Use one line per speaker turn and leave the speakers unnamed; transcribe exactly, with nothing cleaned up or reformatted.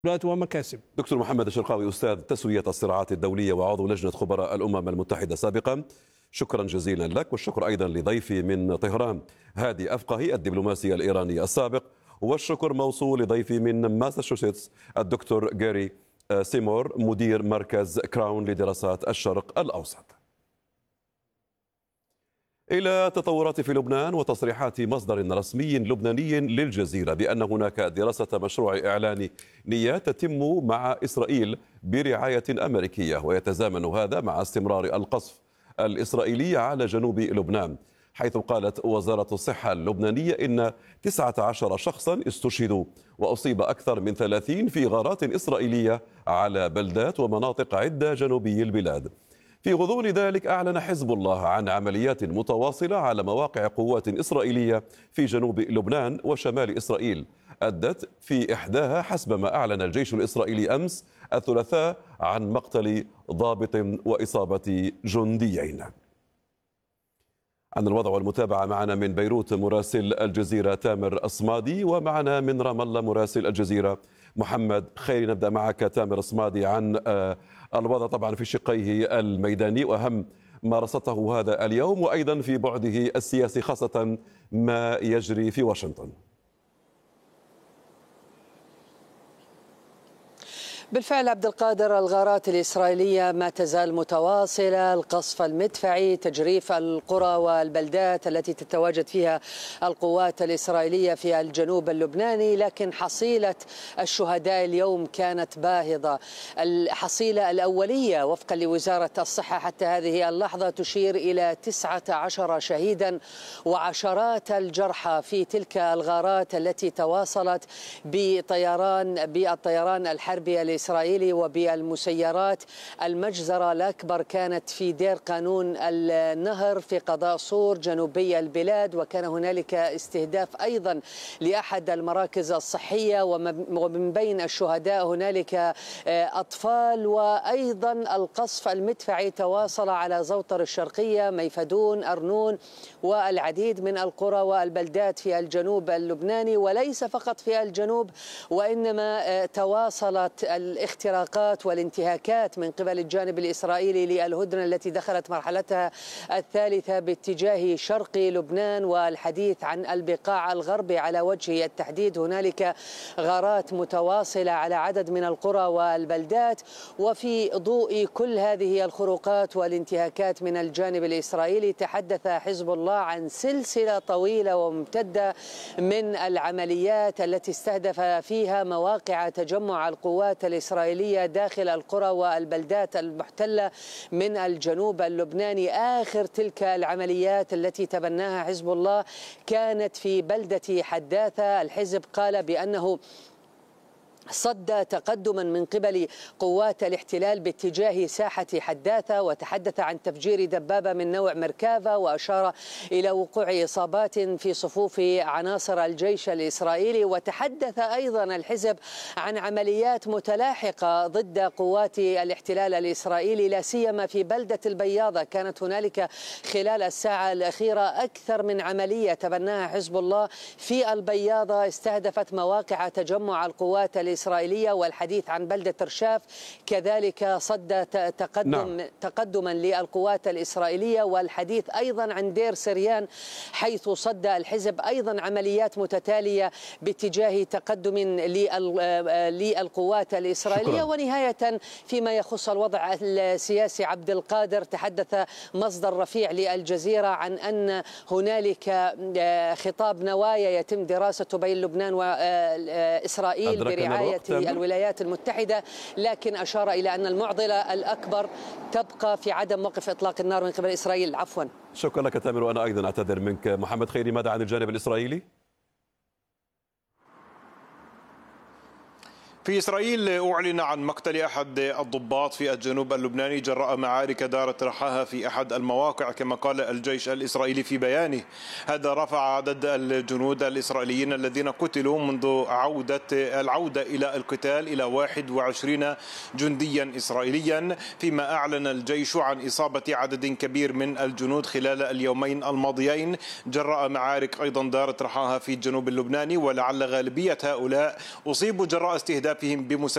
ومكاسب.
دكتور محمد الشرقاوي، أستاذ تسوية الصراعات الدولية وعضو لجنة خبراء الأمم المتحدة سابقا، شكرا جزيلا لك، والشكر أيضا لضيفي من طهران هادي أفقهي الدبلوماسي الإيراني السابق، والشكر موصول لضيفي من ماساتشوستس الدكتور جاري سيمور مدير مركز كراون لدراسات الشرق الأوسط. إلى تطورات في لبنان وتصريحات مصدر رسمي لبناني للجزيرة بأن هناك دراسة مشروع إعلاني نيات تتم مع إسرائيل برعاية أمريكية، ويتزامن هذا مع استمرار القصف الإسرائيلي على جنوب لبنان، حيث قالت وزارة الصحة اللبنانية إن تسعة عشر شخصا استشهدوا وأصيب أكثر من ثلاثين في غارات إسرائيلية على بلدات ومناطق عدة جنوبي البلاد. في غضون ذلك أعلن حزب الله عن عمليات متواصلة على مواقع قوات إسرائيلية في جنوب لبنان وشمال إسرائيل، أدت في إحداها حسب ما أعلن الجيش الإسرائيلي أمس الثلاثاء عن مقتل ضابط وإصابة جنديين. عن الوضع والمتابعة معنا من بيروت مراسل الجزيرة تامر الصمادي، ومعنا من رام الله مراسل الجزيرة محمد خيري. نبدأ معك تامر الصمادي عن الوضع طبعا في شقيه الميداني وأهم ما رصدته هذا اليوم، وأيضا في بعده السياسي خاصة ما يجري في واشنطن.
بالفعل عبد القادر، الغارات الإسرائيلية ما تزال متواصلة، القصف المدفعي، تجريف القرى والبلدات التي تتواجد فيها القوات الإسرائيلية في الجنوب اللبناني، لكن حصيلة الشهداء اليوم كانت باهظة. الحصيلة الأولية وفقا لوزارة الصحة حتى هذه اللحظة تشير إلى تسعة عشر شهيدا وعشرات الجرحى في تلك الغارات التي تواصلت بطيران بالطيران الحربي الإسرائيلي وبالمسيرات. المجزرة الأكبر كانت في دير قانون النهر في قضاء صور جنوبي البلاد، وكان هنالك استهداف أيضا لأحد المراكز الصحية، ومن بين الشهداء هنالك أطفال. وأيضا القصف المدفعي تواصل على زوطر الشرقية، ميفدون، أرنون، والعديد من القرى والبلدات في الجنوب اللبناني، وليس فقط في الجنوب، وإنما تواصلت الاختراقات والانتهاكات من قبل الجانب الإسرائيلي للهدنة التي دخلت مرحلتها الثالثة باتجاه شرق لبنان والحديث عن البقاع الغربي على وجه التحديد. هنالك غارات متواصلة على عدد من القرى والبلدات. وفي ضوء كل هذه الخروقات والانتهاكات من الجانب الإسرائيلي، تحدث حزب الله عن سلسلة طويلة وممتدة من العمليات التي استهدف فيها مواقع تجمع القوات الإسرائيلية داخل القرى والبلدات المحتلة من الجنوب اللبناني. آخر تلك العمليات التي تبناها حزب الله كانت في بلدة حداثة. الحزب قال بأنه صد تقدما من قبل قوات الاحتلال باتجاه ساحة حداثة، وتحدث عن تفجير دبابة من نوع مركافة، وأشار إلى وقوع إصابات في صفوف عناصر الجيش الإسرائيلي. وتحدث أيضا الحزب عن عمليات متلاحقة ضد قوات الاحتلال الإسرائيلي، لا سيما في بلدة البياضة. كانت هنالك خلال الساعة الأخيرة أكثر من عملية تبناها حزب الله في البياضة، استهدفت مواقع تجمع القوات الإسرائيلية، والحديث عن بلدة رشاف كذلك صد تقدم نعم. تقدما للقوات الإسرائيلية، والحديث أيضا عن دير سريان حيث صد الحزب أيضا عمليات متتالية باتجاه تقدم للقوات الإسرائيلية. شكرا. ونهاية فيما يخص الوضع السياسي عبد القادر، تحدث مصدر رفيع للجزيرة عن أن هنالك خطاب نوايا يتم دراسته بين لبنان وإسرائيل برعاية الولايات المتحدة، لكن أشار إلى أن المعضلة الأكبر تبقى في عدم موقف إطلاق النار من قبل إسرائيل. عفوا.
شكرا لك تامر، وأنا أيضا أعتذر منك. محمد خيري، ماذا عن الجانب الإسرائيلي؟
في إسرائيل أعلن عن مقتل أحد الضباط في الجنوب اللبناني جراء معارك دارت رحاها في أحد المواقع كما قال الجيش الإسرائيلي في بيانه. هذا رفع عدد الجنود الإسرائيليين الذين قتلوا منذ عودة العودة إلى القتال إلى واحد وعشرين جنديا إسرائيليا، فيما أعلن الجيش عن إصابة عدد كبير من الجنود خلال اليومين الماضيين جراء معارك أيضا دارت رحاها في الجنوب اللبناني، ولعل غالبية هؤلاء أصيبوا جراء استهداف بمساعدة